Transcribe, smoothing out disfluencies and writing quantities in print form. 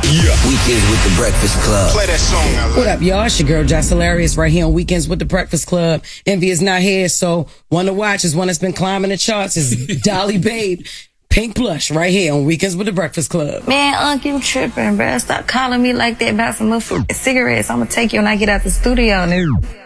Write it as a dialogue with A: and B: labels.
A: Yeah. Weekends with the Breakfast Club.
B: Play that song.
C: What up, y'all? It's your girl, Joss Hilarious, right here on Weekends with the Breakfast Club. Envy is not here, so one to watch is one that's been climbing the charts is Dolly Babe. Pink Blush, right here on Weekends with the Breakfast Club.
D: Man, Unc, you tripping, bruh. Stop calling me like that about some motherfucking cigarettes. I'm gonna take you when I get out the studio, nigga.